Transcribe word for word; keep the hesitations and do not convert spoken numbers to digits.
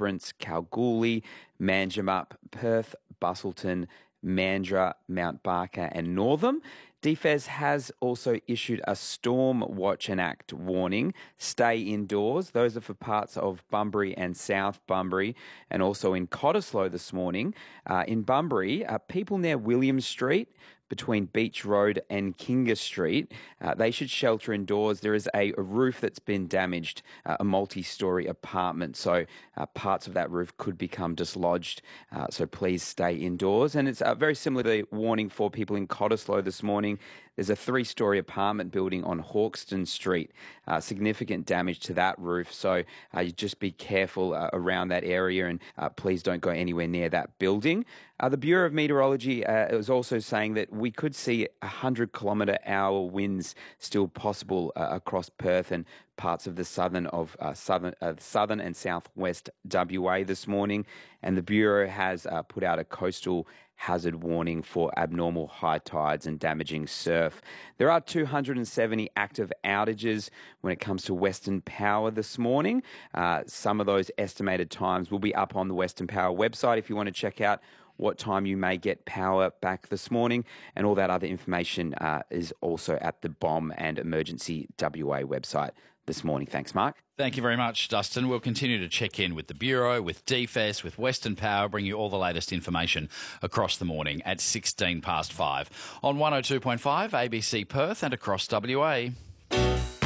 Esperance, Kalgoorlie, Manjimup, Perth, Busselton, Mandurah, Mount Barker and Northam. D F E S has also issued a storm watch and act warning. Stay indoors. Those are for parts of Bunbury and South Bunbury, and also in Cottesloe this morning. Uh, in Bunbury, uh, people near William Street, between Beach Road and Kinga Street, uh, they should shelter indoors. There is a, a roof that's been damaged, uh, a multi-storey apartment, so uh, parts of that roof could become dislodged, uh, so please stay indoors. And it's uh, very similar to the warning for people in Cottesloe this morning. There's a three-storey apartment building on Hawkeston Street, uh, significant damage to that roof, so uh, you just be careful uh, around that area, and uh, please don't go anywhere near that building. Uh, the Bureau of Meteorology uh, is also saying that we could see one hundred kilometre hour winds still possible uh, across Perth and parts of the southern of uh, southern uh, southern and southwest W A this morning, and the Bureau has uh, put out a coastal hazard warning for abnormal high tides and damaging surf. There are two hundred seventy active outages when it comes to Western Power this morning. Uh, some of those estimated times will be up on the Western Power website if you want to check out what time you may get power back this morning, and all that other information uh, is also at the B O M and Emergency W A website this morning. Thanks, Mark. Thank you very much, Dustin. We'll continue to check in with the Bureau, with D F E S, with Western Power, bring you all the latest information across the morning at sixteen past five on one oh two point five A B C Perth and across W A.